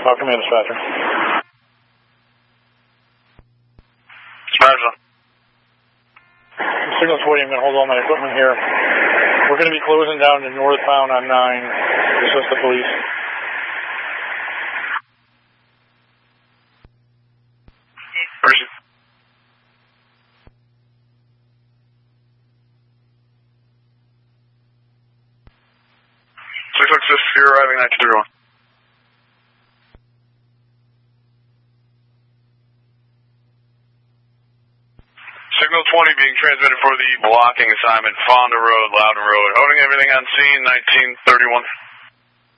Talk to me, dispatcher. Dispatcher. Signal 20, I'm going to hold all my equipment here. We're going to be closing down to northbound on 9. Assist the police. Where's it? 666, you're arriving 931. Signal 20 being transmitted for the blocking assignment, Fonda Road, Loudon Road. Holding everything on scene, 1931.